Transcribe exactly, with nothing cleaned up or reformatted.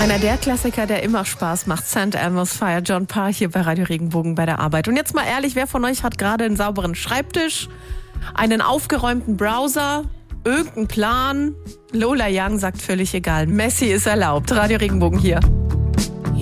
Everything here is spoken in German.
Einer der Klassiker, der immer Spaß macht. Saint Elmo's Fire, John Parr hier bei Radio Regenbogen bei der Arbeit. Und jetzt mal ehrlich, wer von euch hat gerade einen sauberen Schreibtisch, einen aufgeräumten Browser, irgendeinen Plan? Lola Young sagt völlig egal. Messi ist erlaubt. Radio Regenbogen hier.